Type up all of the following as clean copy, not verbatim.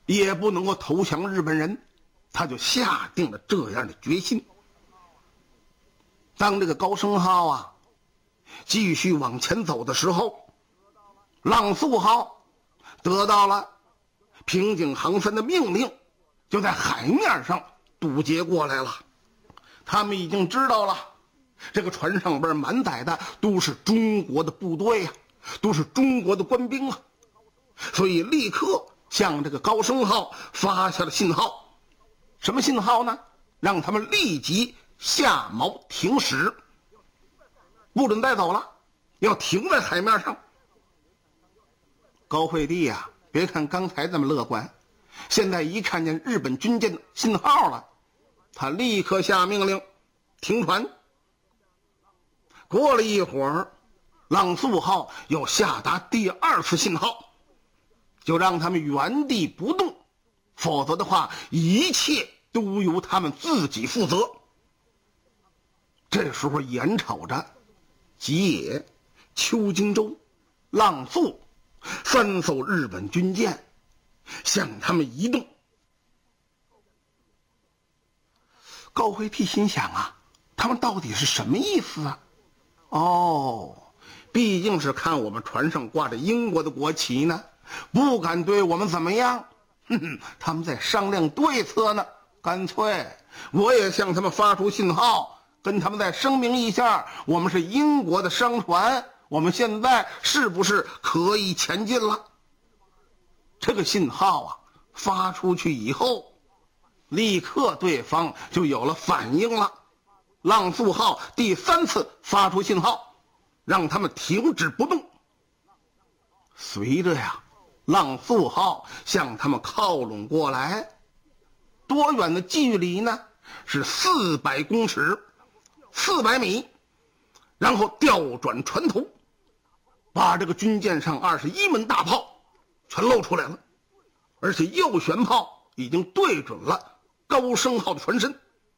也不能够投降日本人，他就下定了这样的决心。当这个高升号啊继续往前走的时候，浪速号得到了平井航三的命令，就在海面上渡劫过来了。他们已经知道了这个船上边满载的都是中国的部队啊，都是中国的官兵啊，所以立刻向这个高升号发下了信号。什么信号呢？让他们立即下锚停驶，不准再走了，要停在海面上。高惠帝呀，别看刚才这么乐观，现在一看见日本军舰的信号了，他立刻下命令停船。过了一会儿，浪速号又下达第二次信号，就让他们原地不动，否则的话一切都由他们自己负责。这时候眼瞅着吉野、秋金州、浪速3艘日本军舰向他们移动，高惠帝心想啊，他们到底是什么意思啊？毕竟是看我们船上挂着英国的国旗呢，不敢对我们怎么样。他们在商量对策呢，干脆我也向他们发出信号，跟他们再声明一下，我们是英国的商船，我们现在是不是可以前进了？这个信号啊发出去以后，立刻对方就有了反应了。浪速号第3次发出信号，让他们停止不动。随着呀浪速号向他们靠拢过来，多远的距离呢？是400公尺，400米。然后调转船头，把这个军舰上21门大炮全露出来了，而且右舷炮已经对准了高升号的船身。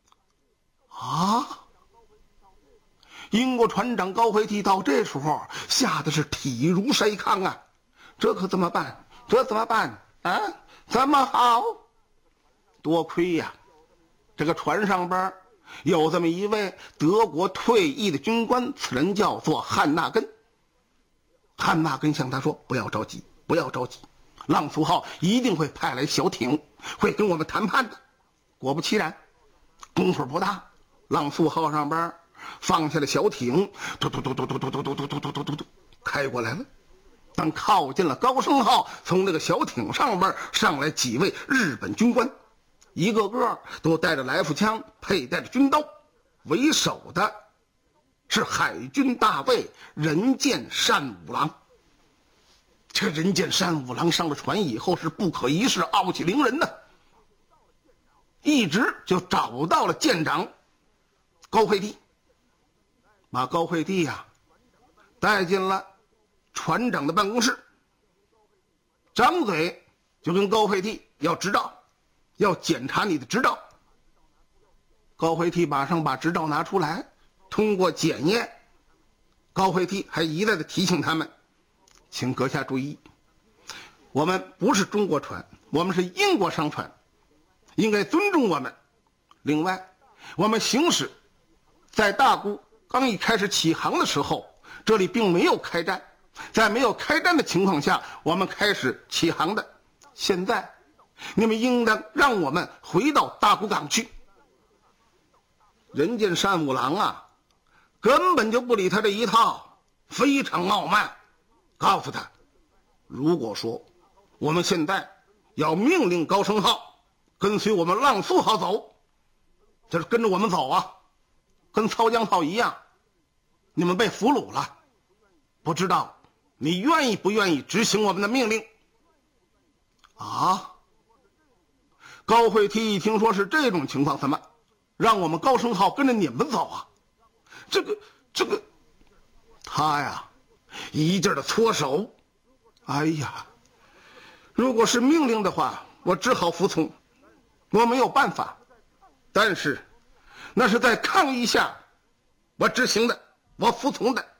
英国船长高惠帝到这时候吓得是体如筛糠啊！这可怎么办？这怎么办啊？怎么好？多亏呀，这个船上边有这么一位德国退役的军官，此人叫做汉纳根。汉纳根向他说：“不要着急，不要着急，浪速号一定会派来小艇，会跟我们谈判的。”果不其然，功夫不大，浪速号上边放下了小艇，嘟嘟嘟嘟嘟嘟嘟嘟嘟嘟嘟嘟嘟开过来了。当靠近了高升号，从那个小艇上边上来几位日本军官，一个个都带着来福枪，佩戴着军刀，为首的是海军大尉人见善五郎。这人见善五郎上了船以后是不可一世，傲气凌人的，一直就找到了舰长高惠帝，把高惠帝呀带进了船长的办公室，张嘴就跟高惠帝要执照，要检查你的执照。高惠帝马上把执照拿出来，通过检验。高惠帝还一再的提醒他们，请阁下注意，我们不是中国船，我们是英国商船，应该尊重我们。另外，我们行驶在大沽刚一开始起航的时候，这里并没有开战，在没有开战的情况下我们开始起航的，现在你们应当让我们回到大沽港去。人见善五郎啊根本就不理他这一套，非常傲慢，告诉他，如果说我们现在要命令高升号跟随我们浪速号走，就是跟着我们走啊，跟操江号一样，你们被俘虏了，不知道你愿意不愿意执行我们的命令啊？高惠帝一听说是这种情况，怎么让我们高升号跟着你们走啊？这个他呀一劲儿的搓手，哎呀，如果是命令的话，我只好服从，我没有办法，但是那是在抗议下我执行的，我服从的。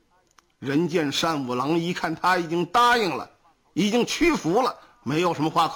人见善五郎一看他已经答应了，已经屈服了，没有什么话可